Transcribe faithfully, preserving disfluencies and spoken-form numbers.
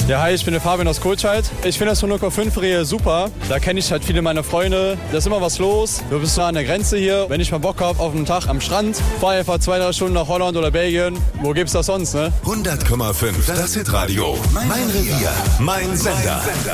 Ja, hi, ich bin der Fabian aus Kohlscheid. Ich finde das hundert Komma fünf hier super. Da kenne ich halt viele meiner Freunde. Da ist immer was los. Du bist nah an der Grenze hier. Wenn ich mal Bock habe auf einen Tag am Strand, fahre einfach zwei, drei Stunden nach Holland oder Belgien. Wo gibt's das sonst, ne? hundert Komma fünf, das Hitradio. Mein Revier, mein Sender.